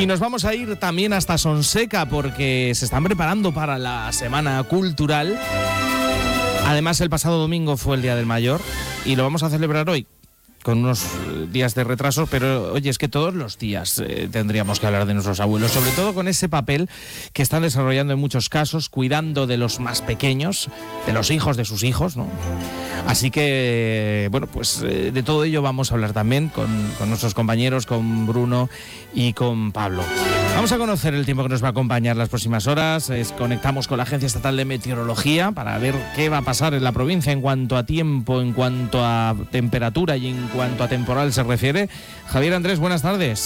Y nos vamos a ir también hasta Sonseca porque se están preparando para la Semana Cultural. Además, el pasado domingo fue el Día del Mayor y lo vamos a celebrar hoy, con unos días de retraso, pero oye, es que todos los días tendríamos que hablar de nuestros abuelos, sobre todo con ese papel que están desarrollando en muchos casos, cuidando de los más pequeños, de los hijos de sus hijos, ¿no? Así que, bueno, pues de todo ello vamos a hablar también con nuestros compañeros, con Bruno y con Pablo. Vamos a conocer el tiempo que nos va a acompañar las próximas horas. Conectamos con la Agencia Estatal de Meteorología para ver qué va a pasar en la provincia en cuanto a tiempo, en cuanto a temperatura y en cuanto a temporal se refiere. Javier Andrés, buenas tardes.